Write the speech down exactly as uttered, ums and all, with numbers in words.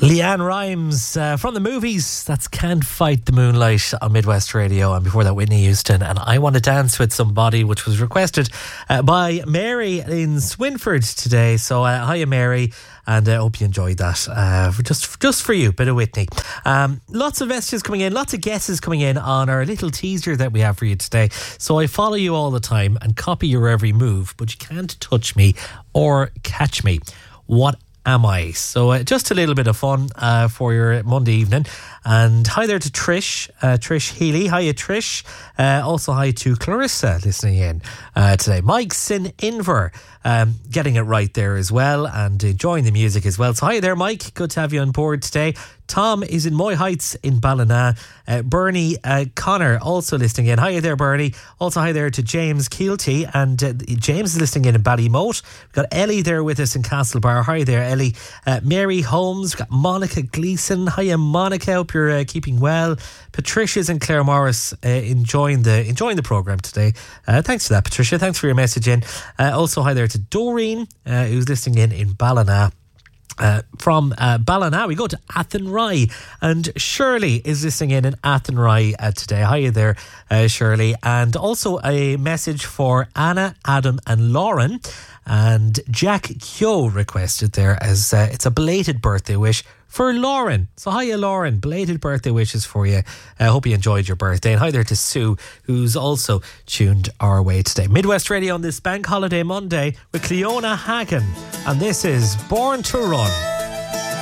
Leanne Rimes uh, from the movies. That's Can't Fight the Moonlight on Midwest Radio. And before that, Whitney Houston and I Want to Dance with Somebody, which was requested uh, by Mary in Swinford today. So uh, hiya Mary, and I uh, hope you enjoyed that. Uh, for just, just for you, bit of Whitney. Um, lots of messages coming in, lots of guesses coming in on our little teaser that we have for you today. So I follow you all the time and copy your every move, but you can't touch me or catch me. What am I? So uh, just a little bit of fun uh, for your Monday evening. And hi there to Trish, uh, Trish Healy. Hiya Trish. Uh, also hi to Clarissa listening in uh, today. Mike's in Inver, um, getting it right there as well and enjoying the music as well. So hi there Mike, good to have you on board today. Tom is in Moy Heights in Ballina. Uh, Bernie uh, Connor also listening in. Hi there Bernie. Also hi there to James Keelty, and uh, James is listening in in Ballymote. We've got Ellie there with us in Castlebar. Hi there Ellie. Uh, Mary Holmes. We've got Monica Gleeson. Hiya Monica, hope you're uh, keeping well. Patricia's in Clare Morris uh, enjoying the enjoying the programme today. Uh, thanks for that Patricia, thanks for your message in. Uh, also hi there to Doreen uh, who's listening in in Ballina. Uh, from uh, Ballina, we go to Athenry, and Shirley is listening in in Athenry uh, today. Hiya there, uh, Shirley. And also a message for Anna, Adam, and Lauren. And Jack Kyo requested there as uh, it's a belated birthday wish for Lauren. So hiya Lauren, belated birthday wishes for you. I uh, hope you enjoyed your birthday. And hi there to Sue, who's also tuned our way today. Midwest Radio on this Bank Holiday Monday with Cleona Hagen. And this is Born to Run.